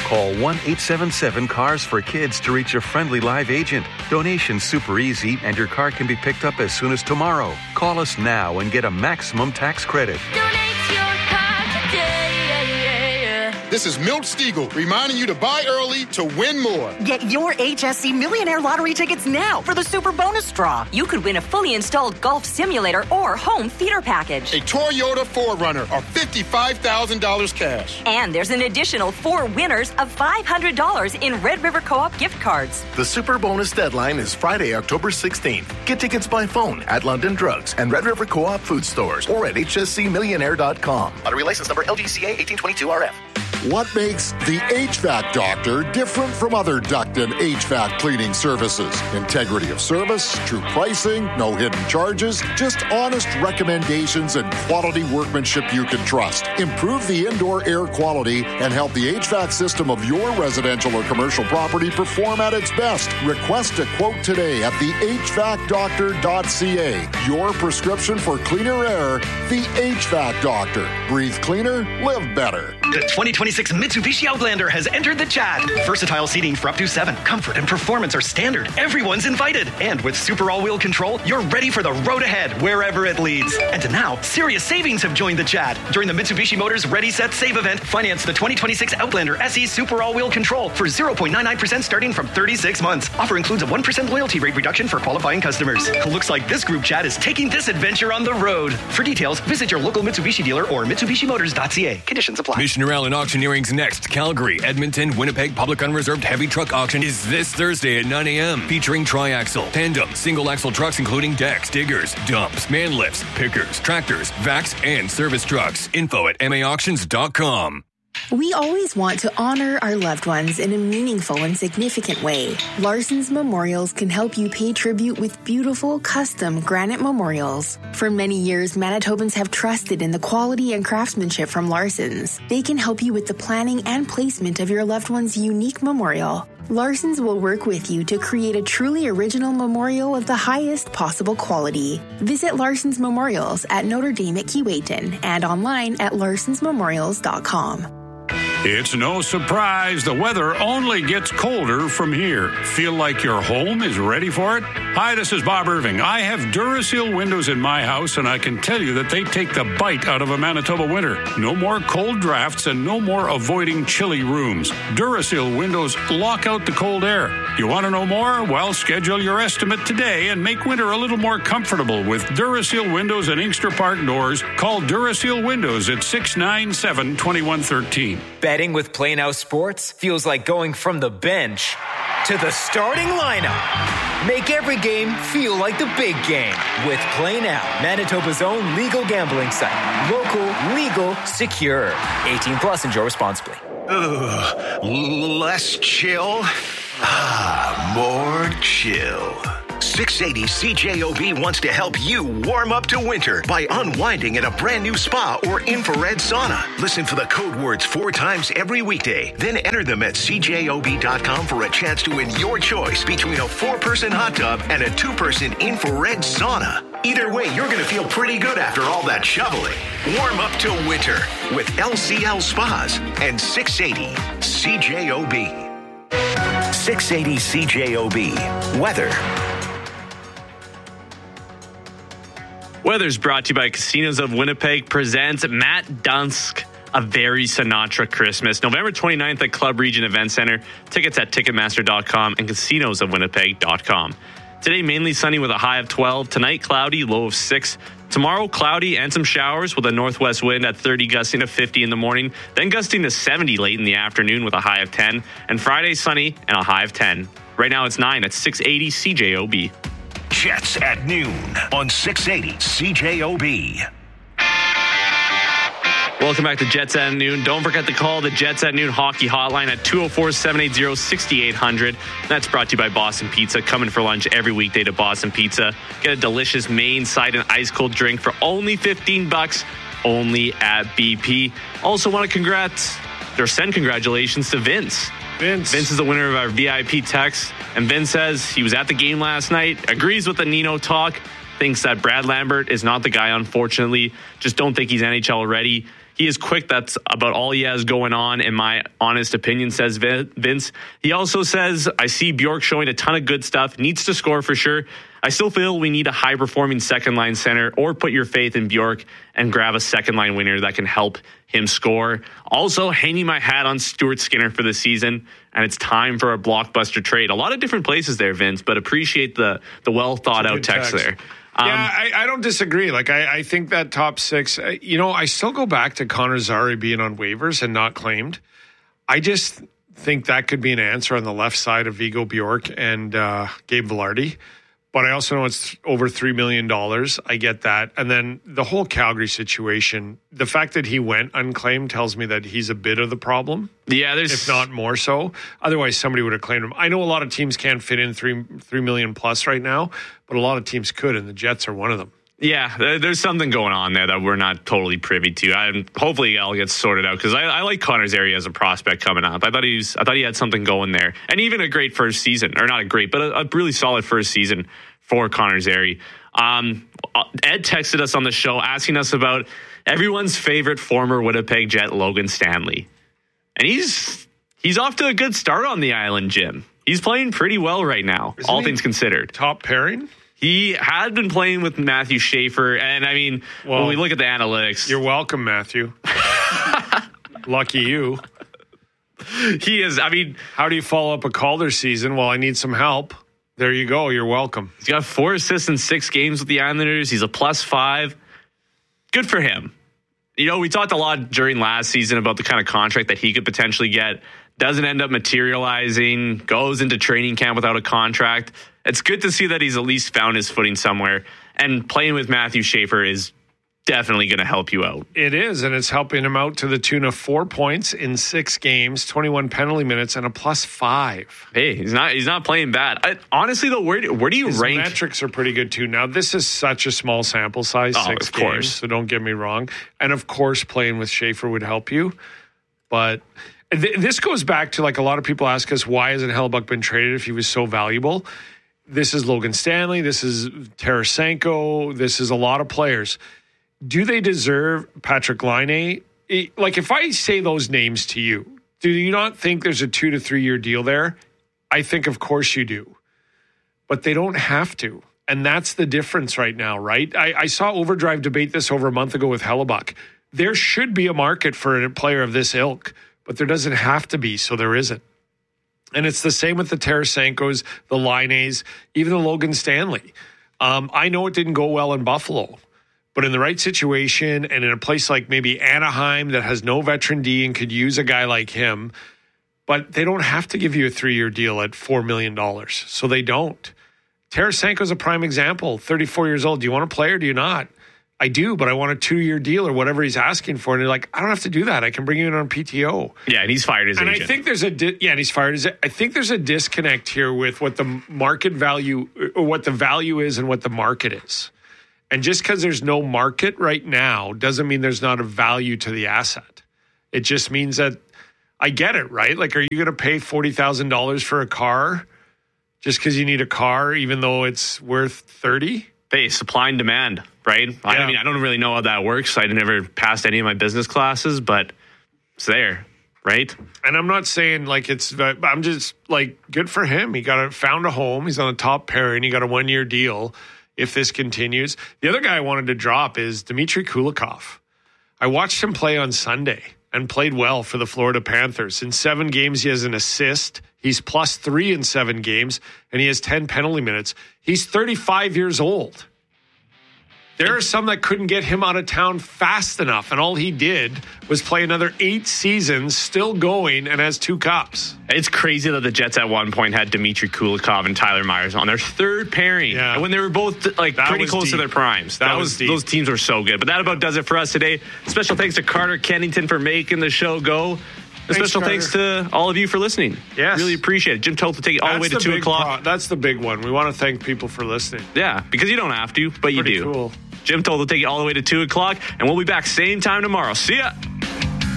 Call 1-877-CARS-FOR-KIDS to reach a friendly live agent. Donation's super easy, and your car can be picked up as soon as tomorrow. Call us now and get a maximum tax credit. Donate your car today. This is Milt Stiegel reminding you to buy early to win more. Get your HSC Millionaire Lottery tickets now for the Super Bonus Draw. You could win a fully installed golf simulator or home theater package. A Toyota 4Runner or $55,000 cash. And there's an additional 4 winners of $500 in Red River Co-op gift cards. The Super Bonus deadline is Friday, October 16th. Get tickets by phone at London Drugs and Red River Co-op food stores or at hscmillionaire.com. Lottery license number LGCA 1822RF. What makes the HVAC Doctor different from other duct and HVAC cleaning services? Integrity of service, true pricing, no hidden charges, just honest recommendations and quality workmanship you can trust. Improve the indoor air quality and help the HVAC system of your residential or commercial property perform at its best. Request a quote today at thehvacdoctor.ca. Your prescription for cleaner air, the HVAC Doctor. Breathe cleaner, live better. The 2026 Mitsubishi Outlander has entered the chat. Versatile seating for up to 7. Comfort and performance are standard. Everyone's invited. And with super all-wheel control, you're ready for the road ahead, wherever it leads. And now, serious savings have joined the chat. During the Mitsubishi Motors Ready, Set, Save event, finance the 2026 Outlander SE Super All-Wheel Control for 0.99% starting from 36 months. Offer includes a 1% loyalty rate reduction for qualifying customers. Looks like this group chat is taking this adventure on the road. For details, visit your local Mitsubishi dealer or MitsubishiMotors.ca. Conditions apply. Mission Allen Auctioneering's next Calgary, Edmonton, Winnipeg Public Unreserved Heavy Truck Auction is this Thursday at 9 a.m. featuring triaxle, tandem, single-axle trucks including decks, diggers, dumps, man lifts, pickers, tractors, vacs, and service trucks. Info at maauctions.com. We always want to honor our loved ones in a meaningful and significant way. Larson's Memorials can help you pay tribute with beautiful, custom granite memorials. For many years, Manitobans have trusted in the quality and craftsmanship from Larson's. They can help you with the planning and placement of your loved one's unique memorial. Larson's will work with you to create a truly original memorial of the highest possible quality. Visit Larson's Memorials at Notre Dame at Keewatin and online at larsonsmemorials.com. It's no surprise the weather only gets colder from here. Feel like your home is ready for it? Hi, this is Bob Irving. I have Duraseal windows in my house, and I can tell you that they take the bite out of a Manitoba winter. No more cold drafts and no more avoiding chilly rooms. Duraseal windows lock out the cold air. You want to know more? Well, schedule your estimate today and make winter a little more comfortable with Duraseal windows and Inkster Park doors. Call Duraseal Windows at 697-2113. Betting with Play Now Sports feels like going from the bench to the starting lineup. Make every game feel like the big game with Play Now, Manitoba's own legal gambling site. Local, legal, secure. 18 plus. Enjoy responsibly. Less chill. More chill. 680 CJOB wants to help you warm up to winter by unwinding in a brand new spa or infrared sauna. Listen for the code words 4 times every weekday. Then enter them at CJOB.com for a chance to win your choice between a 4-person hot tub and a 2-person infrared sauna. Either way, you're going to feel pretty good after all that shoveling. Warm up to winter with LCL Spas and 680 CJOB. 680 CJOB. Weather. Weather's brought to you by Casinos of Winnipeg presents Matt Dunsk, A Very Sinatra Christmas. November 29th at Club Region Event Center. Tickets at Ticketmaster.com and casinosofwinnipeg.com. Today, mainly sunny with a high of 12. Tonight, cloudy, low of 6. Tomorrow, cloudy and some showers with a northwest wind at 30, gusting to 50 in the morning. Then gusting to 70 late in the afternoon with a high of 10. And Friday, sunny and a high of 10. Right now, it's 9 at 680 CJOB. Jets at noon on 680 CJOB. Welcome back to Jets at Noon. Don't forget to call the Jets at Noon hockey hotline at 204-780-6800. That's brought to you by Boston Pizza. Coming for lunch every weekday to Boston Pizza. Get a delicious main, side, and ice cold drink for only $15 only at BP. Also want to send congratulations to Vince. Vince is the winner of our VIP text. And Vince says he was at the game last night, agrees with the Nino talk, thinks that Brad Lambert is not the guy, unfortunately. Just don't think he's NHL ready. He is quick. That's about all he has going on, in my honest opinion, says Vince. He also says, I see Bjork showing a ton of good stuff, needs to score for sure. I still feel we need a high-performing second-line center, or put your faith in Bjork and grab a second-line winner that can help him score. Also, hanging my hat on Stuart Skinner for the season, and it's time for a blockbuster trade. A lot of different places there, Vince, but appreciate the well-thought-out text there. I don't disagree. Like, I think that top six, I still go back to Connor Zary being on waivers and not claimed. I just think that could be an answer on the left side of Viggo Bjork and Gabe Vilardi. But I also know it's over $3 million. I get that. And then the whole Calgary situation, the fact that he went unclaimed tells me that he's a bit of the problem. Yeah, if not more so. Otherwise, somebody would have claimed him. I know a lot of teams can't fit in $3 million plus right now, but a lot of teams could, and the Jets are one of them. Yeah, there's something going on there that we're not totally privy to. Hopefully, it all gets sorted out, because I like Connor Zary as a prospect coming up. I thought he had something going there, and even a great first season, or not a great, but a really solid first season for Connor Zary. Ed texted us on the show asking us about everyone's favorite former Winnipeg Jet, Logan Stanley, and he's off to a good start on the island, Jim. He's playing pretty well right now, all things considered. Top pairing. He had been playing with Matthew Schaefer, and I mean, when we look at the analytics... You're welcome, Matthew. Lucky you. He is, how do you follow up a Calder season? Well, I need some help. There you go. You're welcome. He's got 4 assists in 6 games with the Islanders. He's a +5. Good for him. We talked a lot during last season about the kind of contract that he could potentially get. Doesn't end up materializing, goes into training camp without a contract. It's good to see that he's at least found his footing somewhere. And playing with Matthew Schaefer is definitely going to help you out. It is, and it's helping him out to the tune of 4 points in 6 games, 21 penalty minutes, and a +5. Hey, he's not playing bad. Honestly, though, where do you His rank? Metrics are pretty good, too. Now, this is such a small sample size, 6 games, so don't get me wrong. And, of course, playing with Schaefer would help you. But... this goes back to, a lot of people ask us, why hasn't Hellebuyck been traded if he was so valuable? This is Logan Stanley. This is Tarasenko. This is a lot of players. Do they deserve Patrick Laine? If I say those names to you, do you not think there's a 2 to 3 year deal there? I think, of course, you do. But they don't have to. And that's the difference right now, right? I saw Overdrive debate this over a month ago with Hellebuyck. There should be a market for a player of this ilk. But there doesn't have to be, so there isn't. And it's the same with the Tarasenkos, the Laines, even the Logan Stanley. I know it didn't go well in Buffalo, but in the right situation and in a place like maybe Anaheim that has no veteran D and could use a guy like him, but they don't have to give you a 3-year deal at $4 million, so they don't. Tarasenko's a prime example, 34 years old. Do you want to play or do you not? I do, but I want a 2-year deal or whatever he's asking for. And they're like, I don't have to do that. I can bring you in on PTO. Yeah, and he's fired his agent. And I think there's and he's fired his. I think there's a disconnect here with what the market value or what the value is and what the market is. And just because there's no market right now doesn't mean there's not a value to the asset. It just means that I get it, right? Are you going to pay $40,000 for a car just because you need a car, even though it's worth $30,000? Hey, supply and demand, right? Yeah. I don't really know how that works. I never passed any of my business classes, but it's there, right? And I'm not saying I'm just good for him. He found a home. He's on a top pairing. He got a 1-year deal if this continues. The other guy I wanted to drop is Dmitry Kulikov. I watched him play on Sunday and played well for the Florida Panthers. In 7 games, he has an assist. He's +3 in 7 games, and he has 10 penalty minutes. He's 35 years old. There are some that couldn't get him out of town fast enough, and all he did was play another 8 seasons, still going, and has 2 cups. It's crazy that the Jets at one point had Dmitry Kulikov and Tyler Myers on their 3rd pairing, when they were both pretty close to their primes. Those teams were so good. But that about does it for us today. Special thanks to Carter Kennington for making the show go. Special thanks to all of you for listening. Yes. Really appreciate it. Jim told to take it all the way to 2 o'clock. That's the big one. We want to thank people for listening. Yeah, because you don't have to, but you do. Cool. Jim told to take it all the way to 2 o'clock, and we'll be back same time tomorrow. See ya.